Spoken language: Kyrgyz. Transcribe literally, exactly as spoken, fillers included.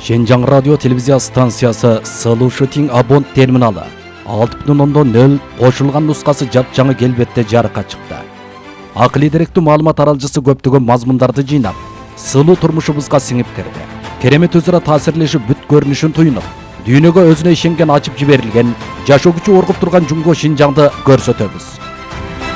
Шенжаң радио телевизия станциясы Сылу Шытин абон терминалы алты бүтүн ондон нөл кошулган нускасы жапжаңы келбетте жарыкка чыкты. Акылий деректүү маалымат аралжысы көптөгөн мазмундарды жыйнап, сылуу турмушубузга сиңип кирди. Керемет өзара таасирлешип бүт көрүнүшүн туюнуп, дүйнөгө өзүнө ишенген ачып жиберилген, жашоо күчү оргуп турган Жумго Шинжаңды көрсөтөбүз.